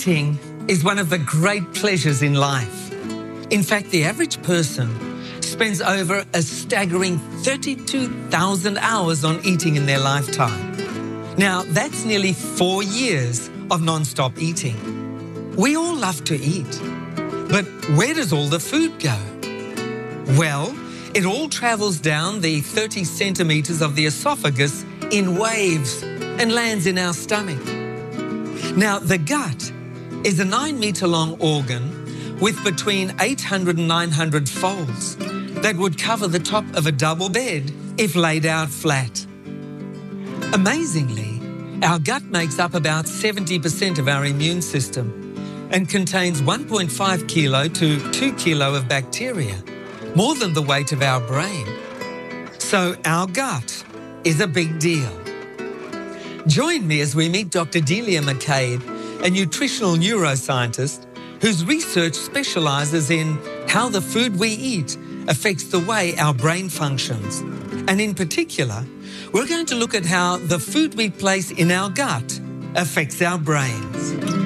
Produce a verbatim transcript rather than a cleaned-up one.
Eating is one of the great pleasures in life. In fact, the average person spends over a staggering thirty-two thousand hours on eating in their lifetime. Now, that's nearly four years of non-stop eating. We all love to eat, but where does all the food go? Well, it all travels down the thirty centimetres of the esophagus in waves and lands in our stomach. Now, the gut is a nine metre long organ with between eight hundred and nine hundred folds that would cover the top of a double bed if laid out flat. Amazingly, our gut makes up about seventy percent of our immune system and contains one point five kilo to two kilo of bacteria, more than the weight of our brain. So our gut is a big deal. Join me as we meet Doctor Delia McCabe, a nutritional neuroscientist whose research specialises in how the food we eat affects the way our brain functions. And in particular, we're going to look at how the food we place in our gut affects our brains.